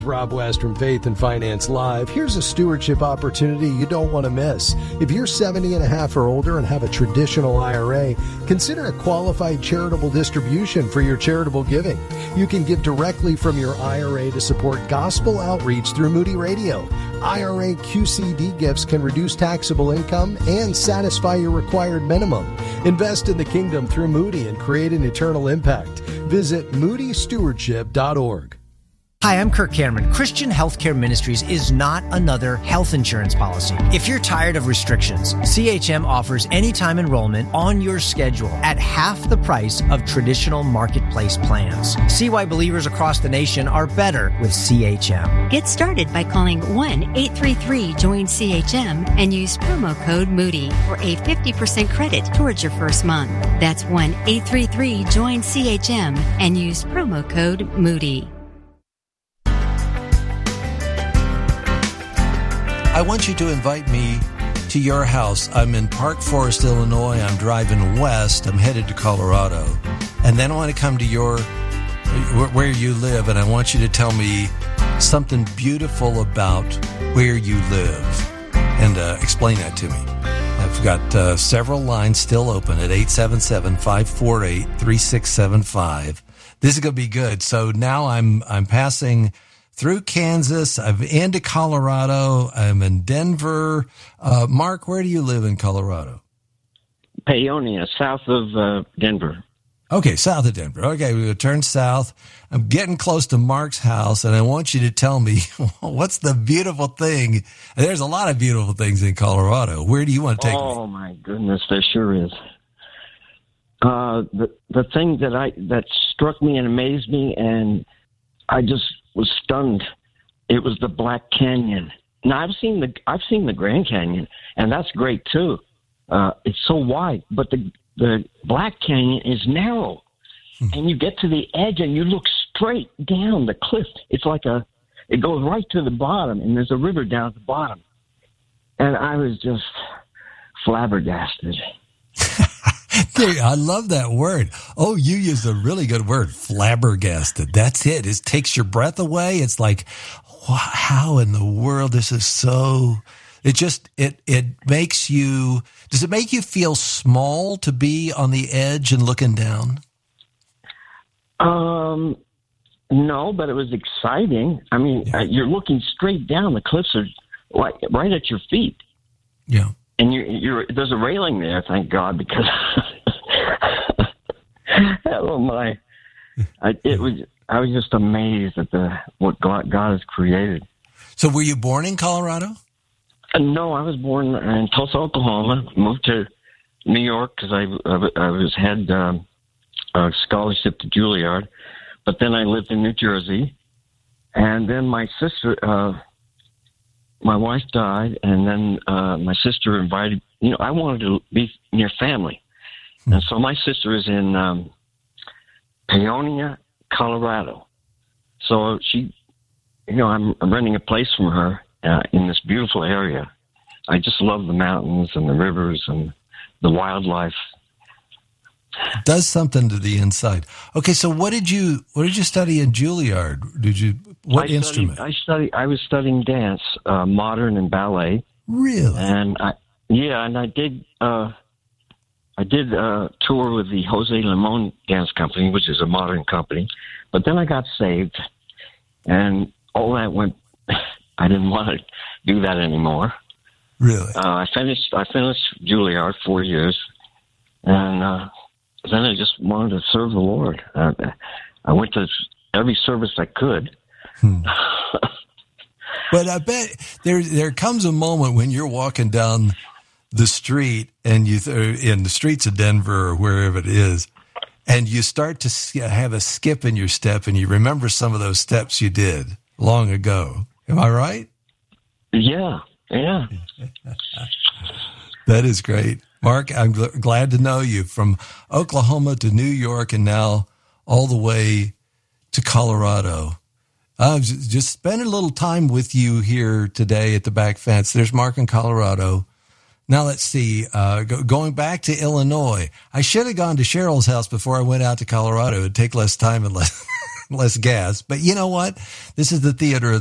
Rob West from Faith and Finance Live. Here's a stewardship opportunity you don't want to miss. If you're 70 and a half or older and have a traditional IRA, consider a qualified charitable distribution for your charitable giving. You can give directly from your IRA to support gospel outreach through Moody Radio. IRA QCD gifts can reduce taxable income and satisfy your required minimum. Invest in the kingdom through Moody and create an eternal impact. Visit moodystewardship.org. Hi, I'm Kirk Cameron. Christian Healthcare Ministries is not another health insurance policy. If you're tired of restrictions, CHM offers anytime enrollment on your schedule at half the price of traditional marketplace plans. See why believers across the nation are better with CHM. Get started by calling 1-833-JOIN-CHM and use promo code Moody for a 50% credit towards your first month. That's 1-833-JOIN-CHM and use promo code Moody. I want you to invite me to your house. I'm in Park Forest, Illinois. I'm driving west. I'm headed to Colorado. And then I want to come to where you live, and I want you to tell me something beautiful about where you live and explain that to me. I've got several lines still open at 877-548-3675. This is going to be good. So now I'm passing through Kansas. I'm into Colorado. I'm in Denver. Mark, where do you live in Colorado? Paonia, south of Denver. Okay, south of Denver. Okay, we're going to turn south. I'm getting close to Mark's house, and I want you to tell me what's the beautiful thing. There's a lot of beautiful things in Colorado. Where do you want to take me? Oh, my goodness, there sure is. The thing that struck me and amazed me, and I just was stunned. It was the Black Canyon. Now I've seen the Grand Canyon, and that's great too. It's so wide, but the Black Canyon is narrow, and you get to the edge and you look straight down the cliff. It's like it goes right to the bottom, and there's a river down at the bottom. And I was just flabbergasted. I love that word. Oh, you used a really good word, flabbergasted. That's it. It takes your breath away. It's like, wow, how in the world this is so... It makes you... Does it make you feel small to be on the edge and looking down? No, but it was exciting. I mean, you're looking straight down. The cliffs are right at your feet. Yeah. And there's a railing there, thank God, because oh my, I was just amazed at what God has created. So, were you born in Colorado? No, I was born in Tulsa, Oklahoma. Moved to New York because I had a scholarship to Juilliard, but then I lived in New Jersey, and then my sister. My wife died, and then my sister invited, I wanted to be near family. And so my sister is in Paonia, Colorado. So she, I'm renting a place from her in this beautiful area. I just love the mountains and the rivers and the wildlife. It does something to the inside. Okay, so what did you study in Juilliard? What instrument? I was studying dance, modern and ballet. Really? And I did tour with the Jose Limon Dance Company, which is a modern company. But then I got saved, and all that went. I didn't want to do that anymore. Really? I finished Juilliard 4 years, and then I just wanted to serve the Lord. I went to every service I could. But I bet there comes a moment when you're walking down the street and in the streets of Denver or wherever it is, and you start to have a skip in your step, and you remember some of those steps you did long ago. Am I right? Yeah. That is great. Mark, I'm glad to know you from Oklahoma to New York and now all the way to Colorado. I've just spent a little time with you here today at the back fence. There's Mark in Colorado. Now let's see, going back to Illinois. I should have gone to Cheryl's house before I went out to Colorado. It would take less time and less gas. But you know what? This is the theater of